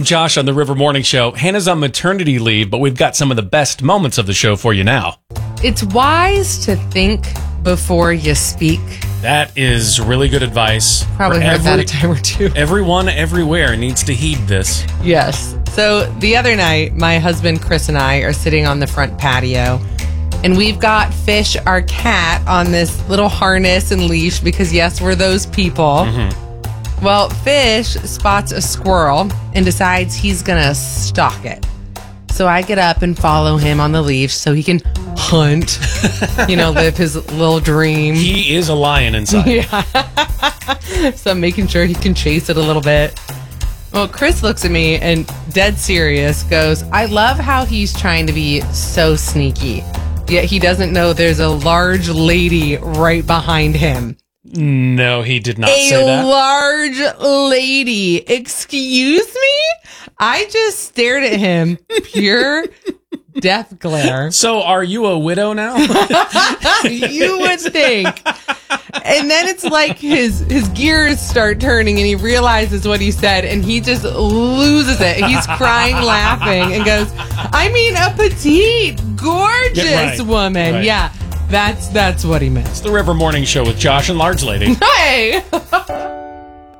Josh on the River Morning Show. Hannah's on maternity leave, but we've got some of the best moments of the show for you now. It's wise to think before you speak. That is really good advice. Probably heard that a time or two. Everyone everywhere needs to heed this. Yes. So the other night, my husband Chris and I are sitting on the front patio, and we've got Fish, our cat, on this little harness and leash because, yes, we're those people. Mm-hmm. Well, Fish spots a squirrel and decides he's going to stalk it. So I get up and follow him on the leash so he can hunt, live his little dream. He is a lion inside. Yeah. So I'm making sure he can chase it a little bit. Well, Chris looks at me and, dead serious, goes, I love how he's trying to be so sneaky, yet he doesn't know there's a large lady right behind him. No, he did not say that. A large lady. Excuse me? I just stared at him. Pure death glare. So are you a widow now? You would think. And then it's like his gears start turning and he realizes what he said and he just loses it. He's crying, laughing, and goes, I mean, a petite, gorgeous woman. Right. Yeah, that's what he meant. It's the River Morning Show with Josh and Large Lady. Hey!